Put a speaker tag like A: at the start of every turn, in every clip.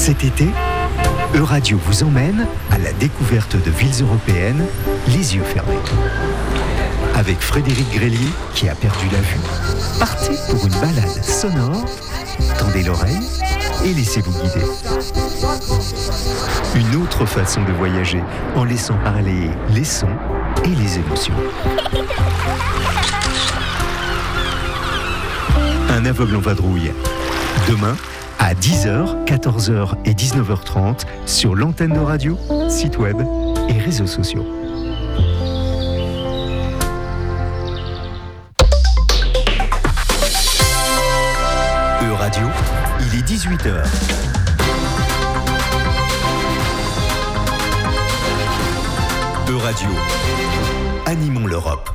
A: Cet été, Euradio vous emmène à la découverte de villes européennes, les yeux fermés. Avec Frédéric Grélier, qui a perdu la vue. Partez pour une balade sonore, tendez l'oreille et laissez-vous guider. Une autre façon de voyager, en laissant parler les sons et les émotions. Un aveugle en vadrouille. Demain, à 10h, 14h et 19h30 sur l'antenne de radio, site web et réseaux sociaux. Euradio, il est 18h. Euradio, animons l'Europe.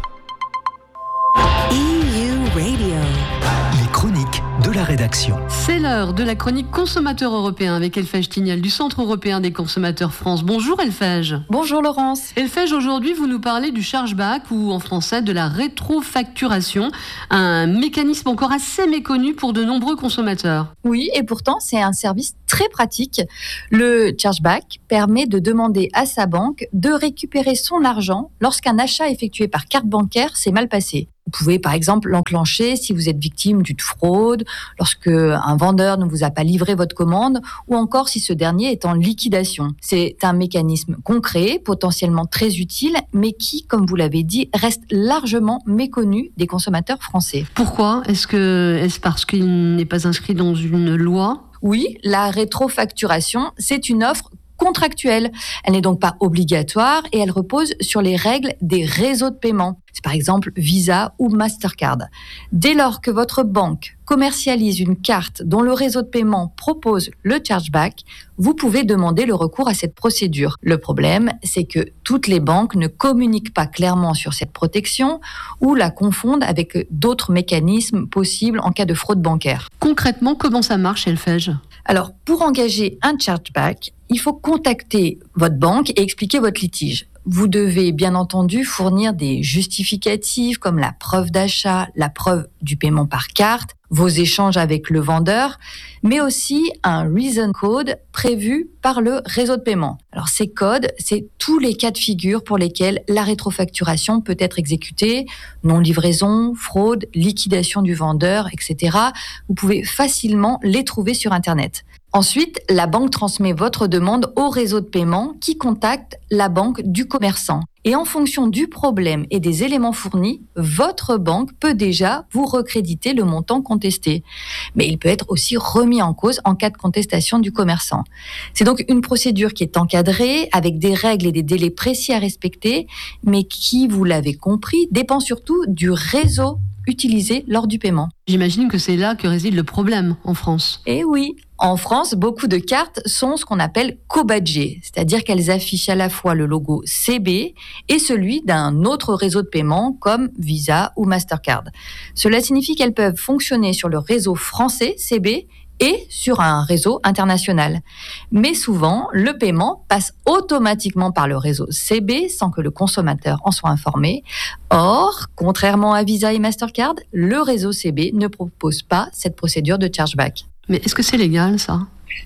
B: EU Radio.
A: Les chroniques de la rédaction.
C: C'est l'heure de la chronique consommateur européen avec Elfège Tignal du Centre européen des consommateurs France. Bonjour Elfège.
D: Bonjour Laurence.
C: Elfège, aujourd'hui vous nous parlez du chargeback ou en français de la rétrofacturation, un mécanisme encore assez méconnu pour de nombreux consommateurs.
D: Oui, et pourtant c'est un service très pratique. Le chargeback permet de demander à sa banque de récupérer son argent lorsqu'un achat effectué par carte bancaire s'est mal passé. Vous pouvez par exemple l'enclencher si vous êtes victime d'une fraude, lorsque un vendeur ne vous a pas livré votre commande ou encore si ce dernier est en liquidation. C'est un mécanisme concret, potentiellement très utile, mais qui, comme vous l'avez dit, reste largement méconnu des consommateurs français.
C: Pourquoi ? Est-ce parce qu'il n'est pas inscrit dans une loi ?
D: Oui, la rétrofacturation, c'est une offre contractuelle. Elle n'est donc pas obligatoire et elle repose sur les règles des réseaux de paiement. C'est par exemple Visa ou Mastercard. Dès lors que votre banque commercialise une carte dont le réseau de paiement propose le chargeback, vous pouvez demander le recours à cette procédure. Le problème, c'est que toutes les banques ne communiquent pas clairement sur cette protection ou la confondent avec d'autres mécanismes possibles en cas de fraude bancaire.
C: Concrètement, comment ça marche, Elfège ?
D: Alors, pour engager un chargeback, il faut contacter votre banque et expliquer votre litige. Vous devez bien entendu fournir des justificatifs comme la preuve d'achat, la preuve du paiement par carte, vos échanges avec le vendeur, mais aussi un reason code prévu par le réseau de paiement. Alors ces codes, c'est tous les cas de figure pour lesquels la rétrofacturation peut être exécutée, non-livraison, fraude, liquidation du vendeur, etc. Vous pouvez facilement les trouver sur Internet. Ensuite, la banque transmet votre demande au réseau de paiement qui contacte la banque du commerçant. Et en fonction du problème et des éléments fournis, votre banque peut déjà vous recréditer le montant contesté. Mais il peut être aussi remis en cause en cas de contestation du commerçant. C'est donc une procédure qui est encadrée avec des règles et des délais précis à respecter, mais qui, vous l'avez compris, dépend surtout du réseau utilisé lors du paiement.
C: J'imagine que c'est là que réside le problème en France.
D: Eh oui, en France, beaucoup de cartes sont ce qu'on appelle co-badgées, c'est-à-dire qu'elles affichent à la fois le logo CB et celui d'un autre réseau de paiement comme Visa ou Mastercard. Cela signifie qu'elles peuvent fonctionner sur le réseau français CB et sur un réseau international. Mais souvent, le paiement passe automatiquement par le réseau CB sans que le consommateur en soit informé. Or, contrairement à Visa et Mastercard, le réseau CB ne propose pas cette procédure de chargeback.
C: Mais est-ce que c'est légal, ça ?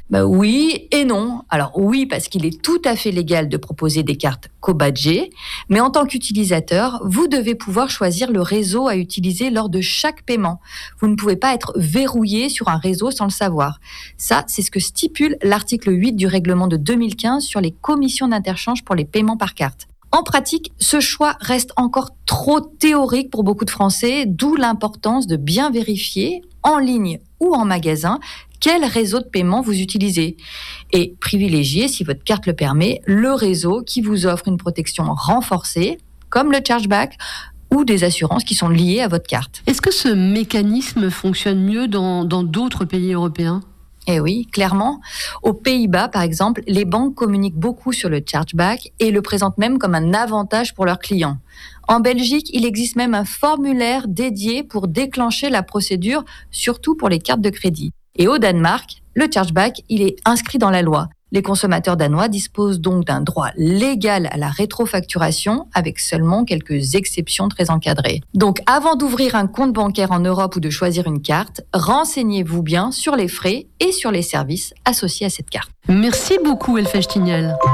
D: Oui et non. Alors oui, parce qu'il est tout à fait légal de proposer des cartes co-badgées, mais en tant qu'utilisateur, vous devez pouvoir choisir le réseau à utiliser lors de chaque paiement. Vous ne pouvez pas être verrouillé sur un réseau sans le savoir. Ça, c'est ce que stipule l'article 8 du règlement de 2015 sur les commissions d'interchange pour les paiements par carte. En pratique, ce choix reste encore trop théorique pour beaucoup de Français, d'où l'importance de bien vérifier, en ligne ou en magasin, quel réseau de paiement vous utilisez. Et privilégier, si votre carte le permet, le réseau qui vous offre une protection renforcée, comme le chargeback, ou des assurances qui sont liées à votre carte.
C: Est-ce que ce mécanisme fonctionne mieux dans d'autres pays européens ?
D: Eh oui, clairement. Aux Pays-Bas, par exemple, les banques communiquent beaucoup sur le chargeback et le présentent même comme un avantage pour leurs clients. En Belgique, il existe même un formulaire dédié pour déclencher la procédure, surtout pour les cartes de crédit. Et au Danemark, le chargeback, il est inscrit dans la loi. Les consommateurs danois disposent donc d'un droit légal à la rétrofacturation avec seulement quelques exceptions très encadrées. Donc avant d'ouvrir un compte bancaire en Europe ou de choisir une carte, renseignez-vous bien sur les frais et sur les services associés à cette carte.
C: Merci beaucoup Elfèche Tignal.